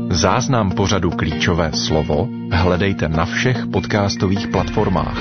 Záznam pořadu Klíčové slovo hledejte na všech podcastových platformách.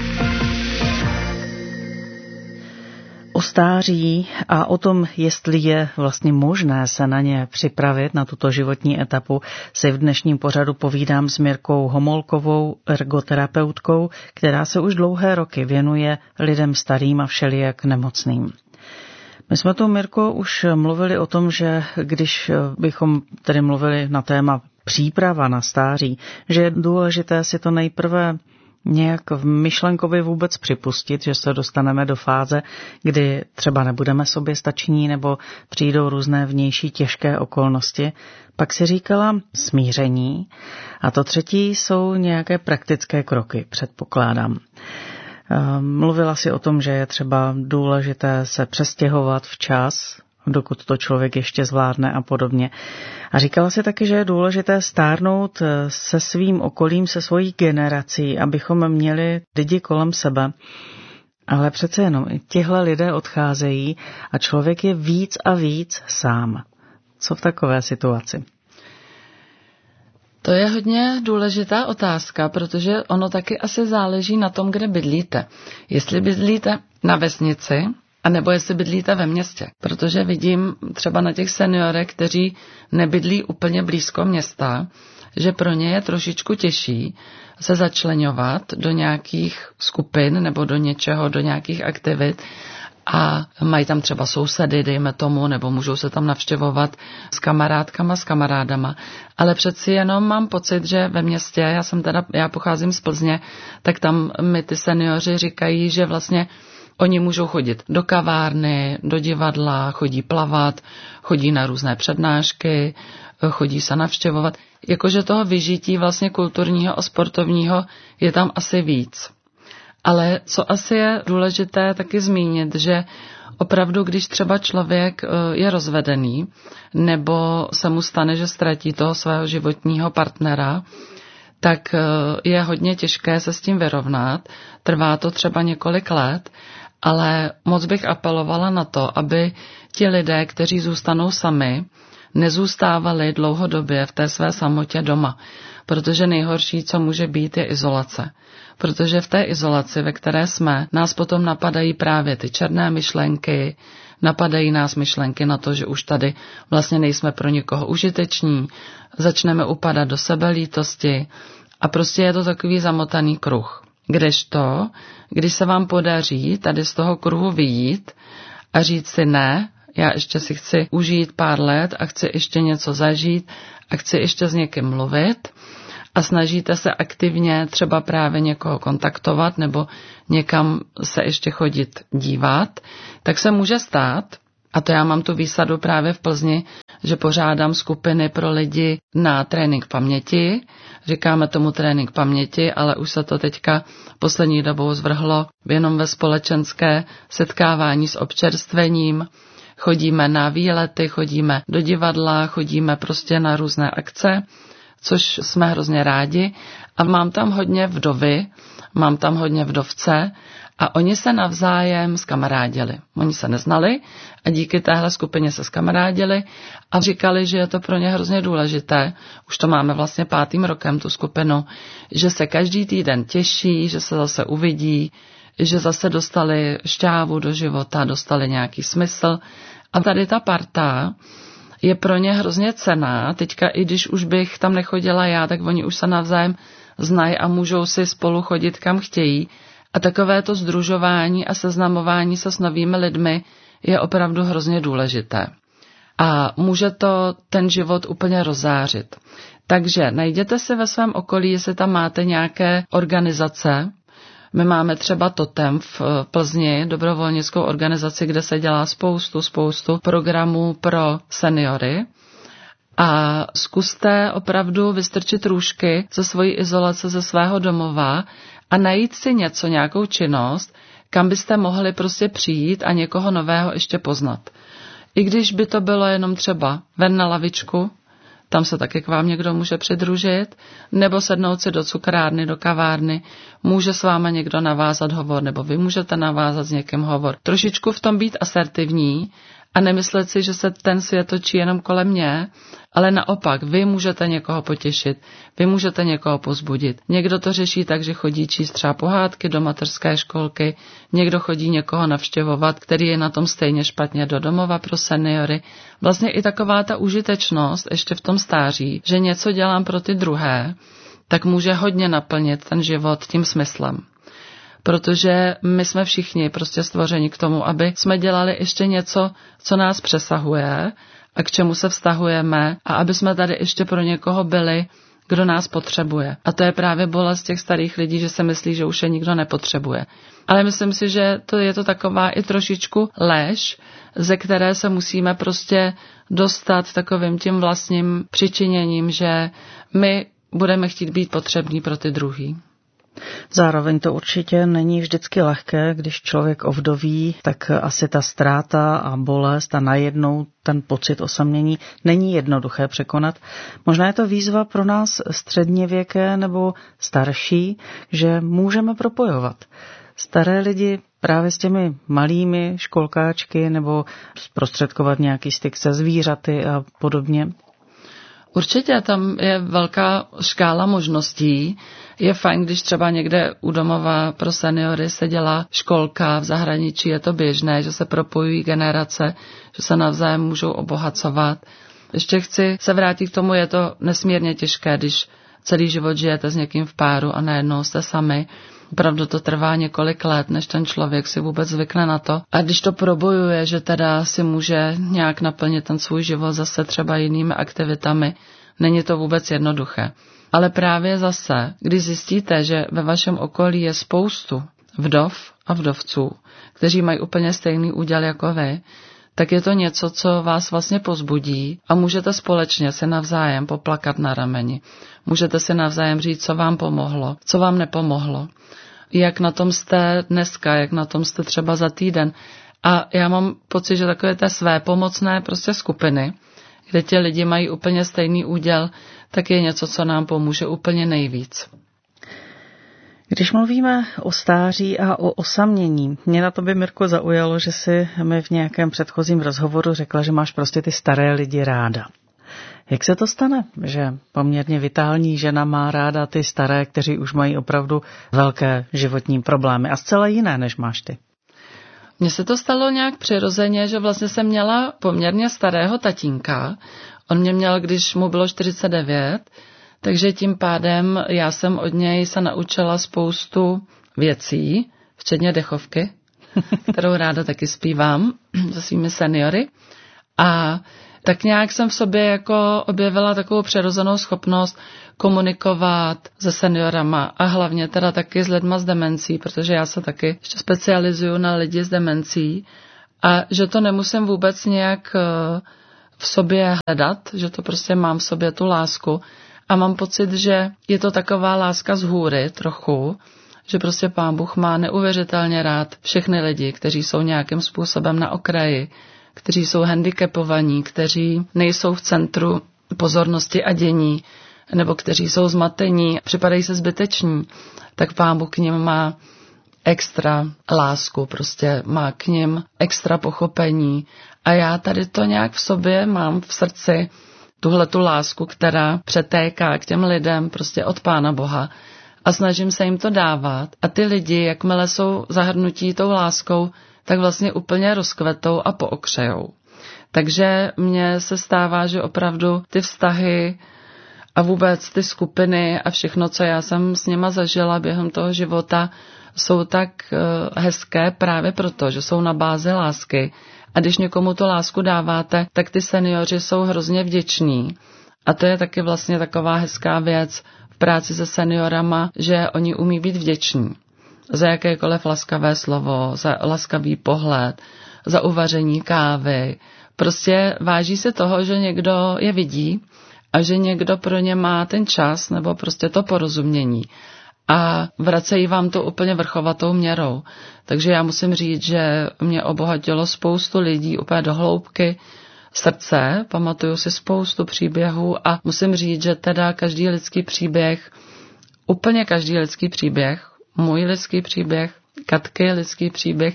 O stáří a o tom, jestli je vlastně možné se na ně připravit, na tuto životní etapu, si v dnešním pořadu povídám s Mirkou Homolkovou, ergoterapeutkou, která se už dlouhé roky věnuje lidem starým a všelijak nemocným. My jsme tu, Mirko, už mluvili o tom, že když bychom tedy mluvili na téma příprava na stáří, že je důležité si to nejprve nějak v myšlenkově vůbec připustit, že se dostaneme do fáze, kdy třeba nebudeme soběstační nebo přijdou různé vnější těžké okolnosti. Pak si říkala smíření a to třetí jsou nějaké praktické kroky, předpokládám. Mluvila si o tom, že je třeba důležité se přestěhovat včas, dokud to člověk ještě zvládne a podobně. A říkala si taky, že je důležité stárnout se svým okolím, se svojí generací, abychom měli lidi kolem sebe. Ale přece jenom tihle lidé odcházejí a člověk je víc a víc sám. Co v takové situaci? To je hodně důležitá otázka, protože ono taky asi záleží na tom, kde bydlíte. Jestli bydlíte na vesnici, anebo jestli bydlíte ve městě. Protože vidím třeba na těch seniorech, kteří nebydlí úplně blízko města, že pro ně je trošičku těžší se začleňovat do nějakých skupin nebo do něčeho, do nějakých aktivit a mají tam třeba sousedy, dejme tomu, nebo můžou se tam navštěvovat s kamarádkama, s kamarádama. Ale přeci jenom mám pocit, že ve městě, já pocházím z Plzně, tak tam mi ty seniori říkají, že vlastně oni můžou chodit do kavárny, do divadla, chodí plavat, chodí na různé přednášky, chodí se navštěvovat. Jakože toho vyžití vlastně kulturního a sportovního je tam asi víc. Ale co asi je důležité taky zmínit, že opravdu, když třeba člověk je rozvedený, nebo se mu stane, že ztratí toho svého životního partnera, tak je hodně těžké se s tím vyrovnat. Trvá to třeba několik let, ale moc bych apelovala na to, aby ti lidé, kteří zůstanou sami, nezůstávali dlouhodobě v té své samotě doma. Protože nejhorší, co může být, je izolace. Protože v té izolaci, ve které jsme, nás potom napadají právě ty černé myšlenky, napadají nás myšlenky na to, že už tady vlastně nejsme pro nikoho užiteční, začneme upadat do sebelítosti a prostě je to takový zamotaný kruh. Kdežto, když se vám podaří tady z toho kruhu vyjít a říct si ne, já ještě si chci užít pár let a chci ještě něco zažít a chci ještě s někým mluvit a snažíte se aktivně třeba právě někoho kontaktovat nebo někam se ještě chodit dívat, tak se může stát, a to já mám tu výsadu právě v Plzni, že pořádám skupiny pro lidi na trénink paměti. Říkáme tomu trénink paměti, ale už se to teďka poslední dobou zvrhlo jenom ve společenské setkávání s občerstvením. Chodíme na výlety, chodíme do divadla, chodíme prostě na různé akce, což jsme hrozně rádi. A mám tam hodně vdovy, mám tam hodně vdovce a oni se navzájem zkamarádili. Oni se neznali a díky téhle skupině se zkamarádili a říkali, že je to pro ně hrozně důležité. Už to máme vlastně 5. rokem tu skupinu, že se každý týden těší, že se zase uvidí, že zase dostali šťávu do života, dostali nějaký smysl. A tady ta parta je pro ně hrozně cenná. Teďka i když už bych tam nechodila já, tak oni už se navzájem znají a můžou si spolu chodit kam chtějí. A takové to sdružování a seznamování se s novými lidmi je opravdu hrozně důležité. A může to ten život úplně rozzářit. Takže najděte si ve svém okolí, jestli tam máte nějaké organizace. My máme třeba Totem v Plzni, dobrovolnickou organizaci, kde se dělá spoustu programů pro seniory. A zkuste opravdu vystrčit růžky ze svojí izolace, ze svého domova a najít si něco, nějakou činnost, kam byste mohli prostě přijít a někoho nového ještě poznat. I když by to bylo jenom třeba ven na lavičku, tam se taky k vám někdo může přidružit, nebo sednout si do cukrárny, do kavárny, může s váma někdo navázat hovor, nebo vy můžete navázat s někým hovor. Trošičku v tom být asertivní a nemyslet si, že se ten svět točí jenom kolem mě, ale naopak, vy můžete někoho potěšit, vy můžete někoho povzbudit. Někdo to řeší tak, že chodí číst třeba pohádky do mateřské školky, někdo chodí někoho navštěvovat, který je na tom stejně špatně, do domova pro seniory. Vlastně i taková ta užitečnost ještě v tom stáří, že něco dělám pro ty druhé, tak může hodně naplnit ten život tím smyslem. Protože my jsme všichni prostě stvořeni k tomu, aby jsme dělali ještě něco, co nás přesahuje a k čemu se vztahujeme a aby jsme tady ještě pro někoho byli, kdo nás potřebuje. A to je právě bolest těch starých lidí, že se myslí, že už je nikdo nepotřebuje. Ale myslím si, že je to taková i trošičku lež, ze které se musíme prostě dostat takovým tím vlastním přičiněním, že my budeme chtít být potřební pro ty druhý. Zároveň to určitě není vždycky lehké, když člověk ovdoví, tak asi ta ztráta a bolest a najednou ten pocit osamění není jednoduché překonat. Možná je to výzva pro nás středněvěké nebo starší, že můžeme propojovat staré lidi právě s těmi malými školkáčky nebo zprostředkovat nějaký styk se zvířaty a podobně. Určitě tam je velká škála možností. Je fajn, když třeba někde u domova pro seniory se dělá školka, v zahraničí je to běžné, že se propojují generace, že se navzájem můžou obohacovat. Ještě chci se vrátit k tomu, je to nesmírně těžké, když celý život žijete s někým v páru a najednou jste sami. Opravdu to trvá několik let, než ten člověk si vůbec zvykne na to. A když to probojuje, že teda si může nějak naplnit ten svůj život zase třeba jinými aktivitami, není to vůbec jednoduché. Ale právě zase, když zjistíte, že ve vašem okolí je spoustu vdov a vdovců, kteří mají úplně stejný úděl jako vy, tak je to něco, co vás vlastně povzbudí a můžete společně si navzájem poplakat na rameni. Můžete si navzájem říct, co vám pomohlo, co vám nepomohlo, jak na tom jste dneska, jak na tom jste třeba za týden. A já mám pocit, že takové té své pomocné prostě skupiny, kde ti lidi mají úplně stejný úděl, tak je něco, co nám pomůže úplně nejvíc. Když mluvíme o stáří a o osamění, mě na tobě, Mirko, zaujalo, že jsi mi v nějakém předchozím rozhovoru řekla, že máš prostě ty staré lidi ráda. Jak se to stane, že poměrně vitální žena má ráda ty staré, kteří už mají opravdu velké životní problémy a zcela jiné, než máš ty? Mně se to stalo nějak přirozeně, že vlastně jsem měla poměrně starého tatínka. On mě měl, když mu bylo 49, takže tím pádem já jsem od něj se naučila spoustu věcí, včetně dechovky, kterou ráda taky zpívám se svými seniory. A tak nějak jsem v sobě jako objevila takovou přirozenou schopnost komunikovat se seniorama a hlavně teda taky s lidma s demencí, protože já se taky ještě specializuju na lidi s demencí a že to nemusím vůbec nějak v sobě hledat, že to prostě mám v sobě tu lásku a mám pocit, že je to taková láska z hůry trochu, že prostě Pán Bůh má neuvěřitelně rád všechny lidi, kteří jsou nějakým způsobem na okraji, kteří jsou handicapovaní, kteří nejsou v centru pozornosti a dění, nebo kteří jsou zmatení, připadají se zbyteční, tak Pán Bůh k nim má extra lásku, prostě má k nim extra pochopení. A já tady to nějak v sobě mám v srdci, tuhletu lásku, která přetéká k těm lidem prostě od Pána Boha a snažím se jim to dávat. A ty lidi, jakmile jsou zahrnutí tou láskou, tak vlastně úplně rozkvetou a pookřejou. Takže mně se stává, že opravdu ty vztahy a vůbec ty skupiny a všechno, co já jsem s nima zažila během toho života, jsou tak hezké právě proto, že jsou na bázi lásky. A když někomu tu lásku dáváte, tak ty seniori jsou hrozně vděční. A to je taky vlastně taková hezká věc v práci se seniorama, že oni umí být vděční za jakékoliv laskavé slovo, za laskavý pohled, za uvaření kávy. Prostě váží se toho, že někdo je vidí a že někdo pro ně má ten čas nebo prostě to porozumění. A vracejí vám to úplně vrchovatou měrou. Takže já musím říct, že mě obohatilo spoustu lidí úplně do hloubky srdce, pamatuju si spoustu příběhů a musím říct, že teda každý lidský příběh, úplně každý lidský příběh, můj lidský příběh, Katky lidský příběh,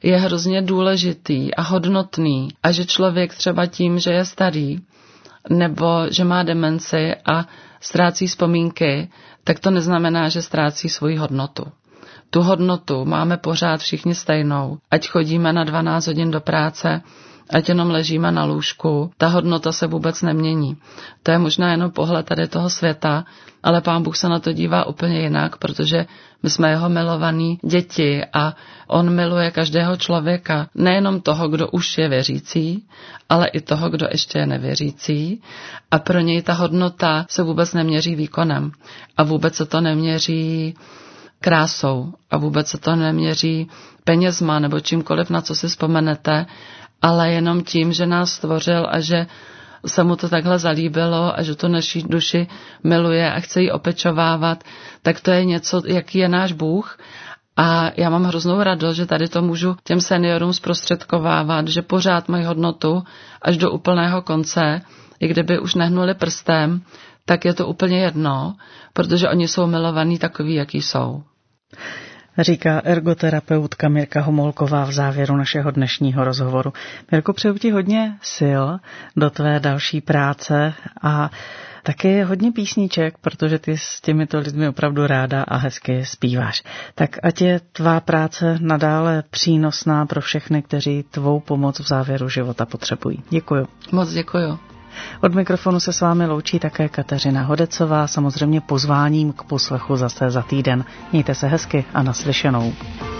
je hrozně důležitý a hodnotný a že člověk třeba tím, že je starý nebo že má demenci a ztrácí vzpomínky, tak to neznamená, že ztrácí svoji hodnotu. Tu hodnotu máme pořád všichni stejnou. Ať chodíme na 12 hodin do práce, ať jenom ležíme na lůžku, ta hodnota se vůbec nemění. To je možná jenom pohled tady toho světa, ale Pán Bůh se na to dívá úplně jinak, protože my jsme jeho milovaní děti a on miluje každého člověka, nejenom toho, kdo už je věřící, ale i toho, kdo ještě je nevěřící. A pro něj ta hodnota se vůbec neměří výkonem a vůbec se to neměří krásou a vůbec se to neměří penězma nebo čímkoliv, na co si vzpomenete, ale jenom tím, že nás stvořil a že se mu to takhle zalíbilo a že tu naši duši miluje a chce ji opečovávat, tak to je něco, jaký je náš Bůh. A já mám hroznou radost, že tady to můžu těm seniorům zprostředkovávat, že pořád mají hodnotu až do úplného konce, i kdyby už nehnuli prstem, tak je to úplně jedno, protože oni jsou milovaní takový, jaký jsou. Říká ergoterapeutka Mirka Homolková v závěru našeho dnešního rozhovoru. Mirko, přeju ti hodně sil do tvé další práce a taky hodně písniček, protože ty s těmito lidmi opravdu ráda a hezky zpíváš. Tak ať je tvá práce nadále přínosná pro všechny, kteří tvou pomoc v závěru života potřebují. Děkuju. Moc děkuju. Od mikrofonu se s vámi loučí také Kateřina Hodecová, samozřejmě pozváním k poslechu zase za týden. Mějte se hezky a naslyšenou.